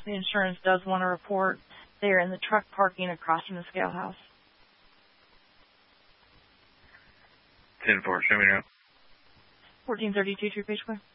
The insurance does want to report they are in the truck parking across from the scale house. 10-4, show me now. 1432 True Page Square.